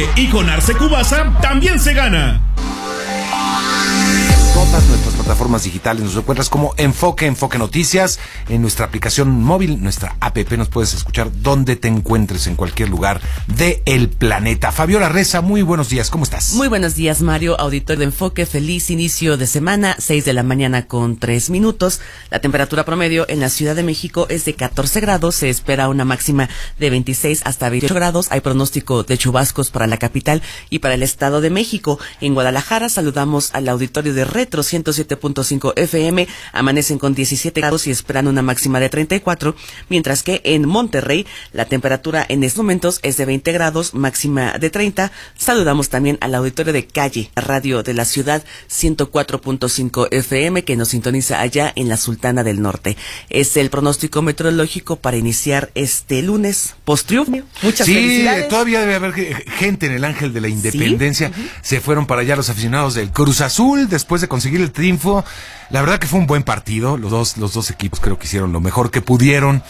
y con Arce Cubasa también se gana. Todas nuestras plataformas digitales nos encuentras como Enfoque Noticias, en nuestra aplicación móvil, nuestra app, nos puedes escuchar donde te encuentres en cualquier lugar del planeta. Fabiola Reza, muy buenos días, ¿cómo estás? Muy buenos días, Mario, auditor de Enfoque, feliz inicio de semana, 6:03 a.m. La temperatura promedio en la Ciudad de México es de 14 grados, se espera una máxima de 26 hasta 28 grados, hay pronóstico de chubascos para la capital y para el Estado de México. En Guadalajara saludamos al auditorio de Retro 107.5 FM, amanecen con 17 grados y esperan una máxima de 34, mientras que en Monterrey la temperatura en estos momentos es de 20 grados, máxima de 30. Saludamos también al auditorio de Calle, radio de la ciudad 104.5 FM, que nos sintoniza allá en la Sultana del Norte. Es el pronóstico meteorológico para iniciar este lunes post-triunfo. Muchas felicidades. Sí, todavía debe haber gente en el Ángel de la Independencia. ¿Sí? Se fueron para allá los aficionados del Cruz Azul después de conseguir el triunfo. La verdad que fue un buen partido. Los dos equipos creo que hicieron lo mejor que pudieron.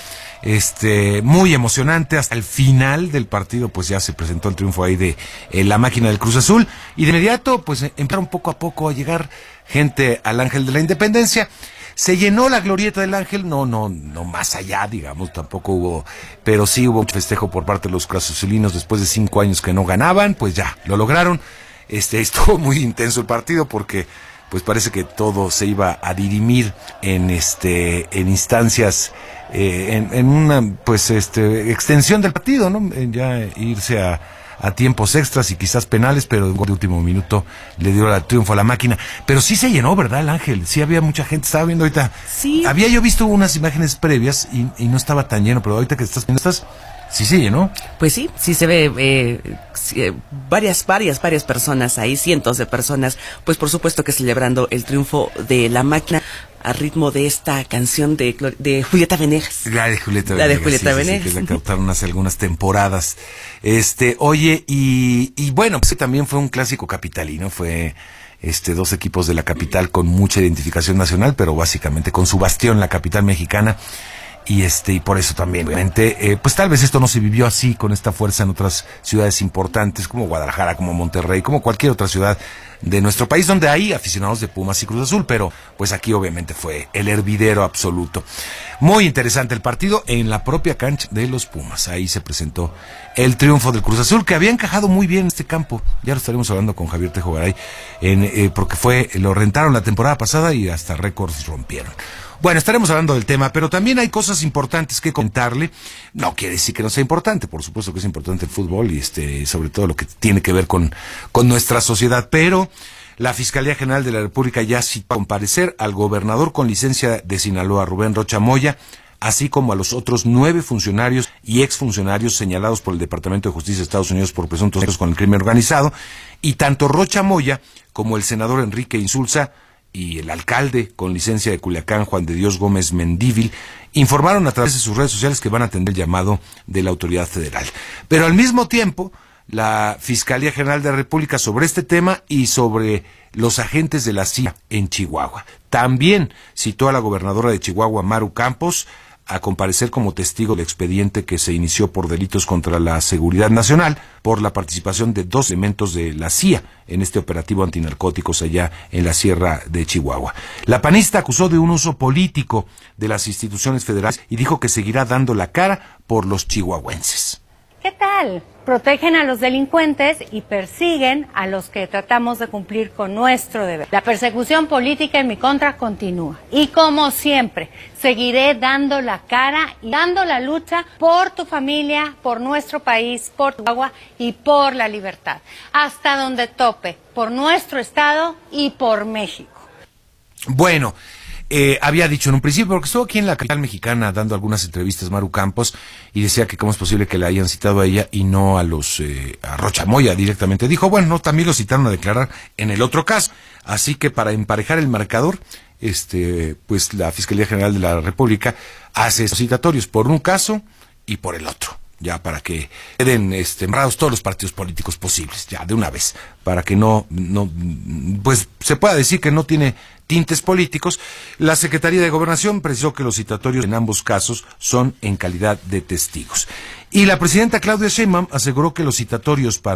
Muy emocionante. Hasta el final del partido pues ya se presentó el triunfo ahí de la máquina del Cruz Azul, y de inmediato pues empezaron poco a poco a llegar gente al Ángel de la Independencia. Se llenó la glorieta del Ángel, no más allá, digamos, tampoco hubo, pero sí hubo un festejo por parte de los cruzazulinos después de 5 años que no ganaban, pues ya, lo lograron. Estuvo muy intenso el partido porque pues parece que todo se iba a dirimir en instancias, en una pues extensión del partido, ¿no? Ya irse a tiempos extras y quizás penales, pero de último minuto le dio el triunfo a la máquina. Pero sí se llenó, ¿verdad, el Ángel? Sí había mucha gente, estaba viendo ahorita. Sí. Había yo visto unas imágenes previas y no estaba tan lleno, pero ahorita que estás viendo estas, sí se llenó. Pues sí se ve varias personas ahí, cientos de personas, pues por supuesto que celebrando el triunfo de la máquina a ritmo de esta canción de Julieta Venegas. La de Julieta Venegas. Sí, que la captaron hace algunas temporadas. Oye, y bueno, pues también fue un clásico capitalino, fue dos equipos de la capital con mucha identificación nacional, pero básicamente con su bastión, la capital mexicana. Y por eso también, obviamente, pues tal vez esto no se vivió así con esta fuerza en otras ciudades importantes como Guadalajara, como Monterrey, como cualquier otra ciudad de nuestro país donde hay aficionados de Pumas y Cruz Azul, pero pues aquí obviamente fue el hervidero absoluto. Muy interesante el partido en la propia cancha de los Pumas. Ahí se presentó el triunfo del Cruz Azul, que había encajado muy bien en este campo. Ya lo estaremos hablando con Javier Tejo Garay, porque lo rentaron la temporada pasada y hasta récords rompieron. Bueno, estaremos hablando del tema, pero también hay cosas importantes que contarle. No quiere decir que no sea importante, por supuesto que es importante el fútbol y sobre todo lo que tiene que ver con nuestra sociedad, pero la Fiscalía General de la República ya citó a comparecer al gobernador con licencia de Sinaloa, Rubén Rocha Moya, así como a los otros 9 funcionarios y exfuncionarios señalados por el Departamento de Justicia de Estados Unidos por presuntos actos con el crimen organizado, y tanto Rocha Moya como el senador Enrique Insulza y el alcalde con licencia de Culiacán, Juan de Dios Gómez Mendívil, informaron a través de sus redes sociales que van a atender el llamado de la autoridad federal. Pero al mismo tiempo, la Fiscalía General de la República sobre este tema y sobre los agentes de la CIA en Chihuahua. También citó a la gobernadora de Chihuahua, Maru Campos, a comparecer como testigo del expediente que se inició por delitos contra la seguridad nacional por la participación de 2 elementos de la CIA en este operativo antinarcóticos allá en la Sierra de Chihuahua. La panista acusó de un uso político de las instituciones federales y dijo que seguirá dando la cara por los chihuahuenses. ¿Qué tal? Protegen a los delincuentes y persiguen a los que tratamos de cumplir con nuestro deber. La persecución política en mi contra continúa. Y como siempre, seguiré dando la cara y dando la lucha por tu familia, por nuestro país, por tu agua y por la libertad. Hasta donde tope, por nuestro Estado y por México. Bueno, había dicho en un principio, porque estuvo aquí en la capital mexicana dando algunas entrevistas Maru Campos, y decía que cómo es posible que la hayan citado a ella y no a Rocha Moya directamente. Dijo, bueno, no, también lo citaron a declarar en el otro caso. Así que para emparejar el marcador, pues la Fiscalía General de la República hace estos citatorios por un caso y por el otro, ya para que queden embarrados todos los partidos políticos posibles, ya de una vez, para que no pues se pueda decir que no tiene tintes políticos. La Secretaría de Gobernación precisó que los citatorios en ambos casos son en calidad de testigos. Y la presidenta Claudia Sheinbaum aseguró que los citatorios para